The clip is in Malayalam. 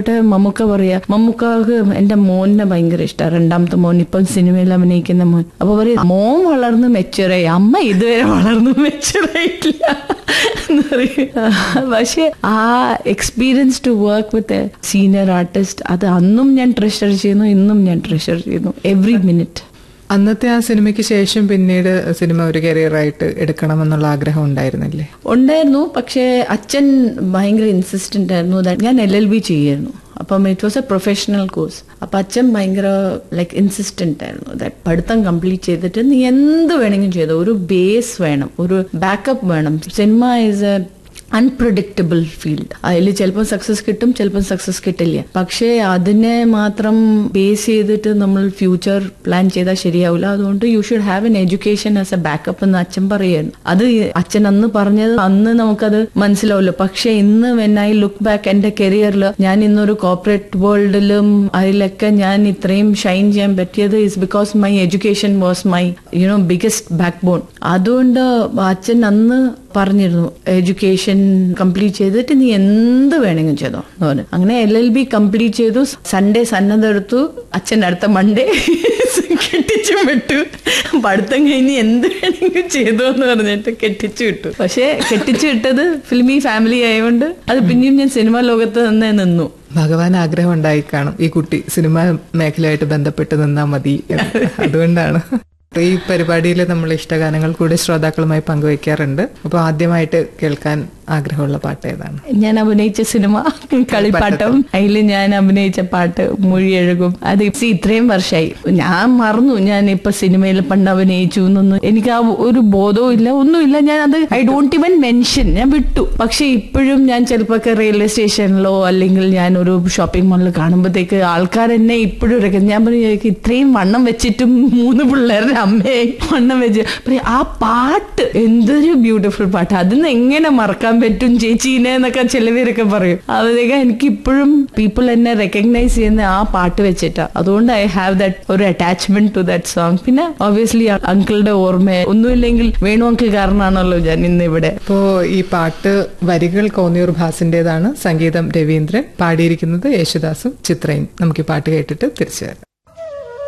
കേട്ടിട്ട് മമ്മൂക്ക പറയാ, മമ്മൂക്കാക്ക് എന്റെ മോനെ ഭയങ്കര ഇഷ്ടമാണ്, രണ്ടാമത്തെ മോൻ ഇപ്പം സിനിമയിൽ അഭിനയിക്കുന്ന മോൻ. അപ്പൊ പറയാ, മോൻ വളർന്ന് മെച്ചുറായി, അമ്മ ഇതുവരെ വളർന്നു മെച്ചുറായിട്ടില്ല എന്ന് പറയും. പക്ഷെ ആ experience to work with a senior artist, അത് അന്നും ഞാൻ ട്രഷർ ചെയ്യുന്നു, ഇന്നും ഞാൻ ട്രഷർ ചെയ്യുന്നു, എവറി മിനിറ്റ്. അന്നത്തെ ആ സിനിമയ്ക്ക് ശേഷം പിന്നീട് സിനിമ ഒരു കരിയറായിട്ട് എടുക്കണമെന്നുള്ള ആഗ്രഹം ഉണ്ടായിരുന്നില്ലേ? ഉണ്ടായിരുന്നു. പക്ഷേ അച്ഛൻ ഭയങ്കര ഇൻസിസ്റ്റന്റ് ആയിരുന്നു. ഞാൻ LLB ചെയ്യായിരുന്നു. അപ്പം it was A professional course. അപ്പം അച്ഛൻ ഭയങ്കര ലൈക്ക് ഇൻസിസ്റ്റന്റ് ആയിരുന്നു. ദാറ്റ് പഠിത്തം കംപ്ലീറ്റ് ചെയ്തിട്ട് നീ എന്ത് വേണമെങ്കിലും ചെയ്തോ, ഒരു ബേസ് വേണം, ഒരു ബാക്കപ്പ് വേണം. Cinema is A unpredictable field. അതിൽ ചിലപ്പോൾ സക്സസ് കിട്ടും, ചിലപ്പോൾ സക്സസ് കിട്ടില്ല. പക്ഷേ അതിനെ മാത്രം ബേസ് ചെയ്തിട്ട് നമ്മൾ ഫ്യൂച്ചർ പ്ലാൻ ചെയ്താൽ ശരിയാവില്ല. അതുകൊണ്ട് you should have an education as A backup എന്ന് അച്ഛൻ പറയുന്നു. അത് അച്ഛൻ അന്ന് പറഞ്ഞത് അന്ന് നമുക്കത് മനസ്സിലാവില്ല. പക്ഷെ ഇന്ന് വെൻ ഐ ലുക്ക് ബാക്ക് എന്റെ കരിയറിൽ, ഞാൻ ഇന്നൊരു കോർപ്പറേറ്റ് വേൾഡിലും അതിലൊക്കെ ഞാൻ ഇത്രയും ഷൈൻ ചെയ്യാൻ പറ്റിയത് is because my education was my biggest back bone. അതുകൊണ്ട് അച്ഛൻ അന്ന് പറഞ്ഞിരുന്നു, എഡ്യൂക്കേഷൻ കംപ്ലീറ്റ് ചെയ്തിട്ട് നീ എന്ത് വേണമെങ്കിലും ചെയ്തോ എന്ന് പറഞ്ഞു. അങ്ങനെ LLB കംപ്ലീറ്റ് ചെയ്തു. സൺഡേ സന്നദ്ധ എടുത്തു. അച്ഛൻ അടുത്ത മൺഡേ കെട്ടിച്ചും വിട്ടു. പഠിത്തം കഴിഞ്ഞ് എന്ത് വേണമെങ്കിലും ചെയ്തോ എന്ന് പറഞ്ഞിട്ട് കെട്ടിച്ചു വിട്ടു. പക്ഷെ കെട്ടിച്ചു വിട്ടത് ഫിലിമി ഫാമിലി ആയതുകൊണ്ട് അത് പിന്നെയും ഞാൻ സിനിമാ ലോകത്ത് തന്നെ നിന്നു. ഭഗവാൻ ആഗ്രഹം ഉണ്ടായി കാണും, ഈ കുട്ടി സിനിമാ മേഖലയായിട്ട് ബന്ധപ്പെട്ട് നിന്നാ മതി, അതുകൊണ്ടാണ്. ഈ പരിപാടിയിൽ നമ്മൾ ഇഷ്ടഗാനങ്ങൾ കൂടി ശ്രോതാക്കളുമായി പങ്കുവയ്ക്കാറുണ്ട്. അപ്പൊ ആദ്യമായിട്ട് കേൾക്കാൻ ആഗ്രഹമുള്ള പാട്ട് ഏതാണ്? ഞാൻ അഭിനയിച്ച സിനിമ കളിപ്പാട്ടം. അതിൽ ഞാൻ അഭിനയിച്ച പാട്ട് മൊഴിയെഴുകും. അത് ഇത്രയും വർഷമായി ഞാൻ മറന്നു. ഞാൻ ഇപ്പൊ സിനിമയിൽ പണ്ട് അഭിനയിച്ചു എന്നൊന്നും എനിക്ക് ആ ഒരു ബോധവും ഇല്ല, ഒന്നുമില്ല. ഞാൻ അത് ഐ ഡോണ്ട് ഇവൻ മെൻഷൻ, ഞാൻ വിട്ടു. പക്ഷെ ഇപ്പോഴും ഞാൻ ചിലപ്പോ റെയിൽവേ സ്റ്റേഷനിലോ അല്ലെങ്കിൽ ഞാൻ ഒരു ഷോപ്പിംഗ് മാളിൽ കാണുമ്പോഴത്തേക്ക് ആൾക്കാർ എന്നെ ഇപ്പോഴും ഞാൻ പറയും, ഇത്രയും വണ്ണം വെച്ചിട്ടും 3 പിള്ളേരുടെ അമ്മയെ വണ്ണം വെച്ച് ആ പാട്ട് എന്തൊരു ബ്യൂട്ടിഫുൾ പാട്ട്, അതിന്ന് എങ്ങനെ മറക്കാൻ പറ്റും ചേച്ചീനെ എന്നൊക്കെ ചിലവരൊക്കെ പറയും. അതൊക്കെ എനിക്ക് ഇപ്പോഴും പീപ്പിൾ എന്നെ റെക്കഗ്നൈസ് ചെയ്യുന്ന ആ പാട്ട് വെച്ചിട്ടാ. അതുകൊണ്ട് ഐ ഹാവ് ദാറ്റ് ഒരു അറ്റാച്ച്മെന്റ് ടു ദാറ്റ് സോങ്. പിന്നെ ഒബ്വിയസ്ലി അങ്കിളുടെ ഓർമ്മ, ഒന്നുമില്ലെങ്കിൽ വേണു അങ്കിൾ കാരണമാണല്ലോ ഞാൻ ഇന്ന് ഇവിടെ. ഇപ്പോ ഈ പാട്ട് വരികൾ കോന്നിയൂർ ഭാസിന്റേതാണ്, സംഗീതം രവീന്ദ്രൻ, പാടിയിരിക്കുന്നത് യേശുദാസും ചിത്രയും. നമുക്ക് ഈ പാട്ട് കേട്ടിട്ട് തിരിച്ചു വരാം.